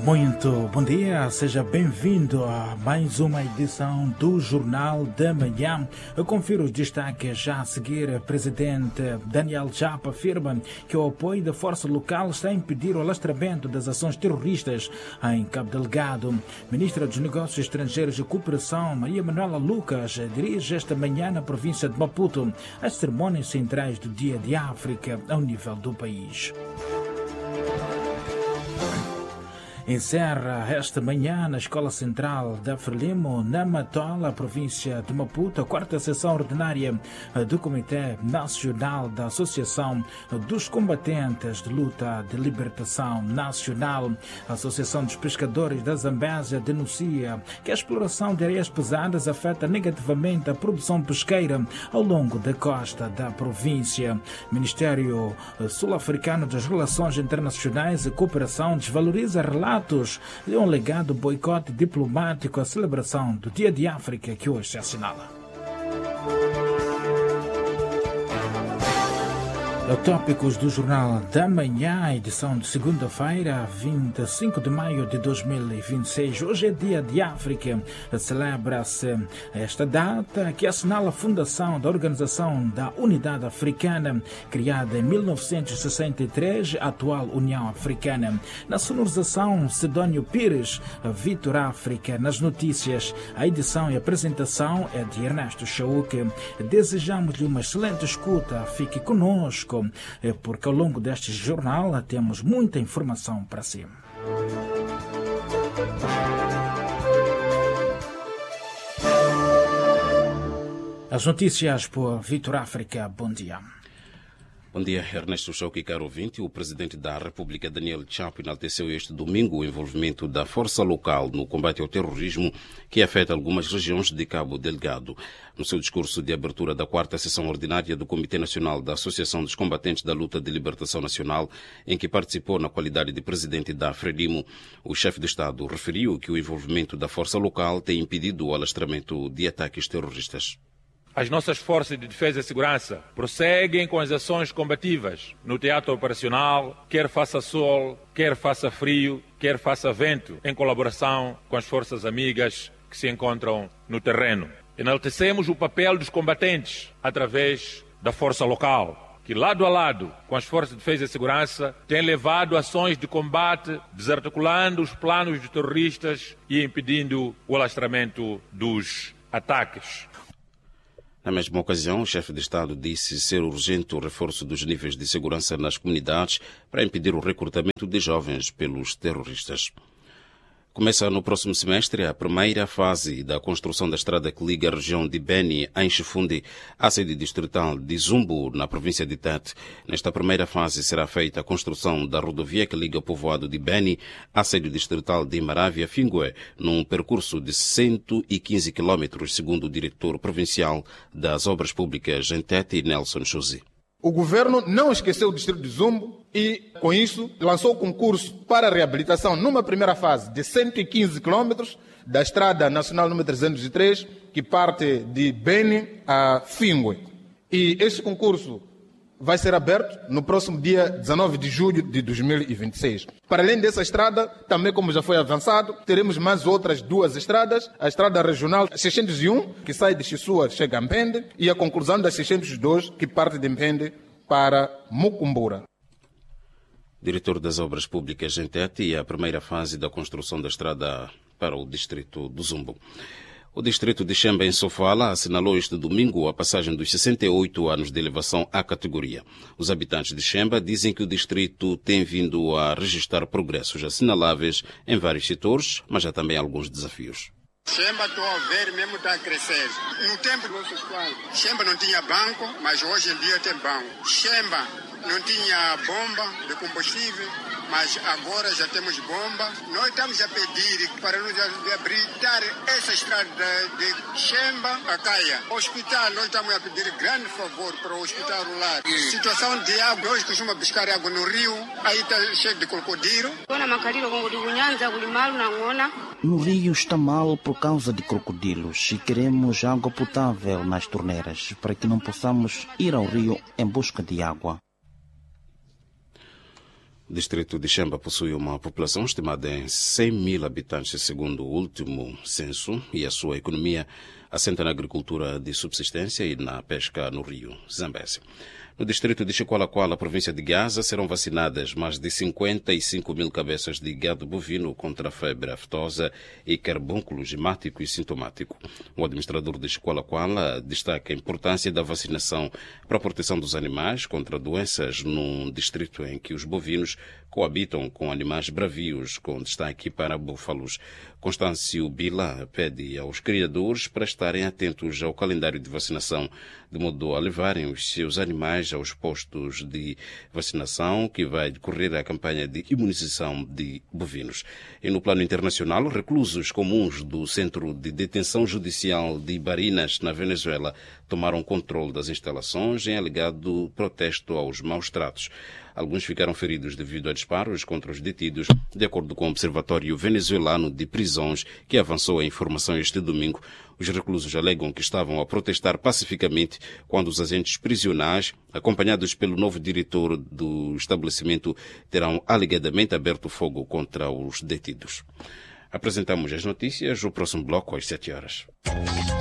Muito bom dia, seja bem-vindo a mais uma edição do Jornal da Manhã. Eu confiro os destaques já a seguir. O presidente Daniel Chapo afirma que o apoio da força local está a impedir o alastramento das ações terroristas em Cabo Delgado. Ministra dos Negócios Estrangeiros e Cooperação, Maria Manuela Lucas, dirige esta manhã na província de Maputo as cerimônias centrais do Dia de África ao nível do país. Encerra esta manhã na Escola Central da Frelimo, na Matola, província de Maputo, a quarta sessão ordinária do Comitê Nacional da Associação dos Combatentes de Luta de Libertação Nacional. A Associação dos Pescadores da Zambésia denuncia que a exploração de areias pesadas afeta negativamente a produção pesqueira ao longo da costa da província. O Ministério Sul-Africano das Relações Internacionais e Cooperação desvaloriza relatos de um legado boicote diplomático à celebração do Dia de África que hoje se assinala. Tópicos do Jornal da Manhã, edição de segunda-feira, 25 de maio de 2026. Hoje é Dia de África. Celebra-se esta data que assinala a fundação da Organização da Unidade Africana, criada em 1963, a atual União Africana. Na sonorização, Sidónio Pires, Vitor África. Nas notícias, a edição e a apresentação é de Ernesto Chauque. Desejamos-lhe uma excelente escuta. Fique conosco, porque ao longo deste jornal temos muita informação para si. As notícias por Vitor África. Bom dia. Bom dia, Ernesto Chauque, caro ouvinte. O presidente da República, Daniel Chapo, enalteceu este domingo o envolvimento da força local no combate ao terrorismo que afeta algumas regiões de Cabo Delgado. No seu discurso de abertura da quarta sessão ordinária do Comitê Nacional da Associação dos Combatentes da Luta de Libertação Nacional, em que participou na qualidade de presidente da Frelimo, o chefe de Estado referiu que o envolvimento da força local tem impedido o alastramento de ataques terroristas. As nossas forças de defesa e segurança prosseguem com as ações combativas no teatro operacional, quer faça sol, quer faça frio, quer faça vento, em colaboração com as forças amigas que se encontram no terreno. Enaltecemos o papel dos combatentes através da força local, que lado a lado com as forças de defesa e segurança tem levado ações de combate, desarticulando os planos dos terroristas e impedindo o alastramento dos ataques. Na mesma ocasião, o chefe de Estado disse ser urgente o reforço dos níveis de segurança nas comunidades para impedir o recrutamento de jovens pelos terroristas. Começa no próximo semestre a primeira fase da construção da estrada que liga a região de Beni a Enchifundi à sede distrital de Zumbo, na província de Tete. Nesta primeira fase será feita a construção da rodovia que liga o povoado de Beni à sede distrital de Maravia Fingue, num percurso de 115 km, segundo o diretor provincial das Obras Públicas em Tete, Nelson Chouzi. O governo não esqueceu o distrito de Zumbo e, com isso, lançou o concurso para a reabilitação numa primeira fase de 115 quilômetros da Estrada Nacional número 303, que parte de Beni a Fingue. E este concurso vai ser aberto no próximo dia 19 de julho de 2026. Para além dessa estrada, também como já foi avançado, teremos mais outras duas estradas. A estrada regional 601, que sai de Chisua, chega a Mpende, e a conclusão da 602, que parte de Mpende para Mucumbura. Diretor das Obras Públicas em Tete e a primeira fase da construção da estrada para o distrito do Zumbo. O distrito de Xemba, em Sofala, assinalou este domingo a passagem dos 68 anos de elevação à categoria. Os habitantes de Xemba dizem que o distrito tem vindo a registrar progressos assinaláveis em vários setores, mas há também alguns desafios. Xemba, estou a ver, mesmo está a crescer. No tempo dos nossos pais, Xemba não tinha banco, mas hoje em dia tem banco. Xemba não tinha bomba de combustível, mas agora já temos bomba. Nós estamos a pedir para nos habilitar essa estrada de Xemba a Caia. Hospital, nós estamos a pedir grande favor para o hospital rural. Situação de água, nós costumamos buscar água no rio, aí está cheio de crocodilo. No rio está mal por causa de crocodilos e queremos água potável nas torneiras para que não possamos ir ao rio em busca de água. O distrito de Xemba possui uma população estimada em 100 mil habitantes, segundo o último censo, e a sua economia assenta na agricultura de subsistência e na pesca no rio Zambeze. No distrito de Chiqualaquala, província de Gaza, serão vacinadas mais de 55 mil cabeças de gado bovino contra a febre aftosa e carbúnculo gemático e sintomático. O administrador de Chiqualaquala destaca a importância da vacinação para a proteção dos animais contra doenças num distrito em que os bovinos coabitam com animais bravios, com destaque para búfalos. Constâncio Bila pede aos criadores para estarem atentos ao calendário de vacinação, de modo a levarem os seus animais aos postos de vacinação que vai decorrer a campanha de imunização de bovinos. E no plano internacional, reclusos comuns do Centro de Detenção Judicial de Barinas, na Venezuela, tomaram controle das instalações em alegado protesto aos maus tratos. Alguns ficaram feridos devido a disparos contra os detidos, de acordo com o Observatório Venezuelano de Prisões, que avançou a informação este domingo. Os reclusos alegam que estavam a protestar pacificamente quando os agentes prisionais, acompanhados pelo novo diretor do estabelecimento, terão alegadamente aberto fogo contra os detidos. Apresentamos as notícias, o próximo bloco às 7 horas.